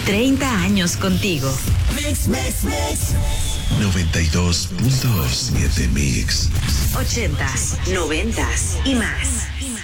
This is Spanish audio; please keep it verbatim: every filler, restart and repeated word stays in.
treinta años contigo. Mix, mix, mix. noventa y dos punto siete Mix. Ochentas, noventas y más.